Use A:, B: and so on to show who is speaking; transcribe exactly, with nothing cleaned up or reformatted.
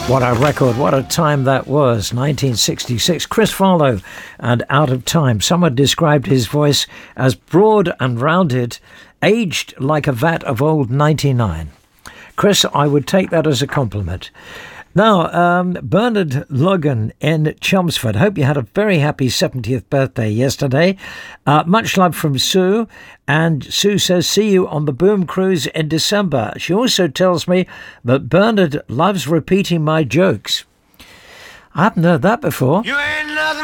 A: What a record, what a time that was, nineteen sixty-six. Chris Farlowe and Out of Time. Someone described his voice as broad and rounded, aged like a vat of old ninety-nine. Chris, I would take that as a compliment. Now, um, Bernard Logan in Chelmsford. Hope you had a very happy seventieth birthday yesterday. Uh, much love from Sue. And Sue says, see you on the Boom Cruise in December. She also tells me that Bernard loves repeating my jokes. I haven't heard that before. You ain't nothing